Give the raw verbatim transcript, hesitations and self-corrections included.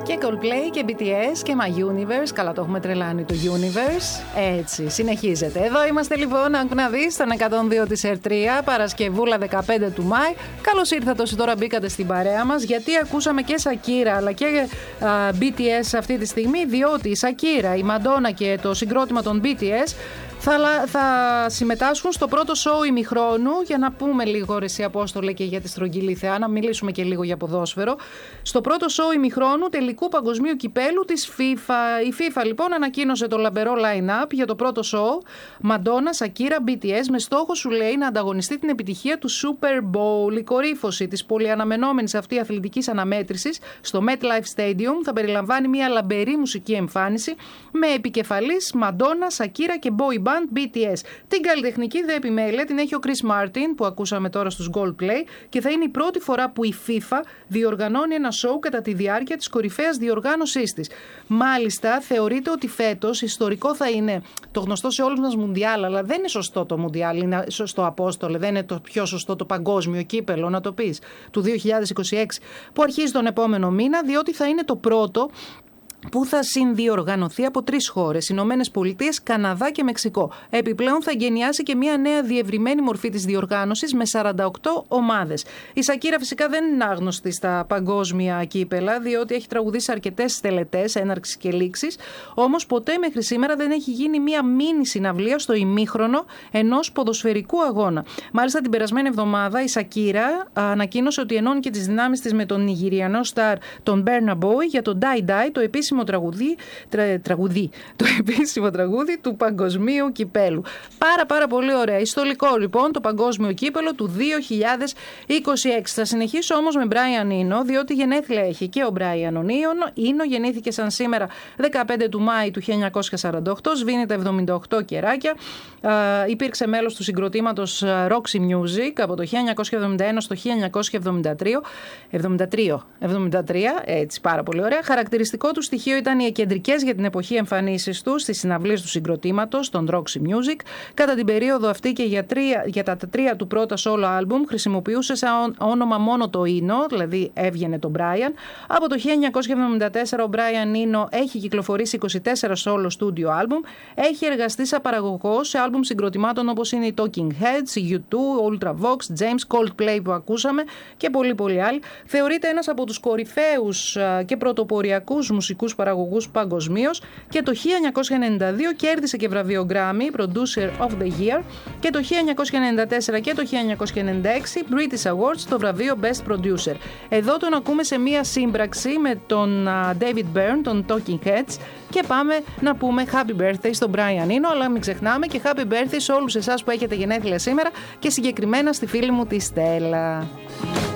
Και Coldplay και μπι τι ες και My Universe. Καλά, το έχουμε τρελάνει το Universe. Έτσι, συνεχίζεται. Εδώ είμαστε λοιπόν, αν να δεις, στον εκατόν δύο της Ερ τρία, Παρασκευούλα δεκαπέντε του Μάη. Καλώς ήρθατε όσοι τώρα μπήκατε στην παρέα μας, γιατί ακούσαμε και Σακύρα αλλά και α, μπι τι ες αυτή τη στιγμή, διότι η Σακύρα, η Μαντόνα και το συγκρότημα των μπι τι ες Θα, θα συμμετάσχουν στο πρώτο σόου ημιχρόνου, για να πούμε λίγο, ρε εσύ Απόστολε, και για τη στρογγυλή θεά, να μιλήσουμε και λίγο για ποδόσφαιρο. Στο πρώτο σόου ημιχρόνου τελικού παγκοσμίου κυπέλου της FIFA. Η FIFA λοιπόν ανακοίνωσε το λαμπερό line-up για το πρώτο σόου. Μαντόνα, Σακύρα, μπι τι ες, με στόχο, σου λέει, να ανταγωνιστεί την επιτυχία του Super Bowl. Η κορύφωση της πολυαναμενόμενης αυτή αθλητικής αναμέτρησης στο MetLife Stadium θα περιλαμβάνει μια λαμπερή μουσική εμφάνιση με επικεφαλής Μαντόνα, Σακύρα και boy band μπι τι ες. Την καλλιτεχνική δε επιμέλεια την έχει ο Chris Martin, που ακούσαμε τώρα στους Coldplay, και θα είναι η πρώτη φορά που η FIFA διοργανώνει ένα σοου κατά τη διάρκεια της κορυφαίας διοργάνωσής της. Μάλιστα, θεωρείται ότι φέτος ιστορικό θα είναι το γνωστό σε όλους μας Μουντιάλ, αλλά δεν είναι σωστό το Μουντιάλ, είναι σωστό, Απόστολε, δεν είναι το πιο σωστό το παγκόσμιο κύπελο, να το πεις, του δύο χιλιάδες είκοσι έξι, που αρχίζει τον επόμενο μήνα, διότι θα είναι το πρώτο που θα συνδιοργανωθεί από τρεις χώρες, Ηνωμένες Πολιτείες, Καναδά και Μεξικό. Επιπλέον θα εγκαινιάσει και μια νέα διευρυμένη μορφή της διοργάνωσης με σαράντα οκτώ ομάδες. Η Σακύρα φυσικά δεν είναι άγνωστη στα παγκόσμια κύπελα, διότι έχει τραγουδήσει αρκετές τελετές έναρξης και λήξης, όμως ποτέ μέχρι σήμερα δεν έχει γίνει μια μίνι συναυλία στο ημίχρονο ενός ποδοσφαιρικού αγώνα. Μάλιστα, την περασμένη εβδομάδα η Σακύρα ανακοίνωσε ότι ενώνει και τις δυνάμεις της με τον Νιγηριανό στάρ, τον Burna Boy, για το Die Die, το επίσημο Τραγουδί, τρα, τραγουδί, το επίσημο τραγούδι του παγκοσμίου κυπέλου. Πάρα πάρα πολύ ωραία. Ιστολικό λοιπόν το παγκόσμιο κύπελο του δύο χιλιάδες είκοσι έξι. Θα συνεχίσω όμως με Brian Eno, διότι γενέθλια έχει και ο Brian Eno. Γεννήθηκε σαν σήμερα δεκαπέντε του Μάη του χίλια εννιακόσια σαράντα οκτώ, σβήνει τα εβδομήντα οκτώ κεράκια. Α, υπήρξε μέλος του συγκροτήματος Roxy Music από το χίλια εννιακόσια εβδομήντα ένα στο χίλια εννιακόσια εβδομήντα τρία. εβδομήντα τρία, εβδομήντα τρία, έτσι, πάρα πολύ ωραία. Χαρακτηριστικό του στοιχείο ήταν οι κεντρικές για την εποχή εμφανίσεις του στις συναυλίες του συγκροτήματος, των Roxy Music. Κατά την περίοδο αυτή και για, τρία, για τα τρία του πρώτα solo album χρησιμοποιούσε σαν όνομα μόνο το Eno, δηλαδή έβγαινε το Brian. Από το χίλια εννιακόσια εβδομήντα τέσσερα ο Brian Eno έχει κυκλοφορήσει είκοσι τέσσερα solo studio album. Έχει εργαστεί σαν παραγωγός σε album συγκροτημάτων όπως είναι οι Talking Heads, οι γιου τού, Ultravox, James, Coldplay που ακούσαμε και πολλοί πολλοί άλλοι. Θεωρείται ένας από τους κορυφαίους και πρωτοποριακούς μουσικούς παραγωγούς παγκοσμίως, και το χίλια εννιακόσια ενενήντα δύο κέρδισε και βραβείο Grammy Producer of the Year, και το χίλια εννιακόσια ενενήντα τέσσερα και το χίλια εννιακόσια ενενήντα έξι British Awards το βραβείο Best Producer. Εδώ τον ακούμε σε μία σύμπραξη με τον David Byrne, τον Talking Heads, και πάμε να πούμε Happy Birthday στον Brian Eno, αλλά μην ξεχνάμε και Happy Birthday σε όλους εσάς που έχετε γενέθλια σήμερα, και συγκεκριμένα στη φίλη μου τη Στέλλα.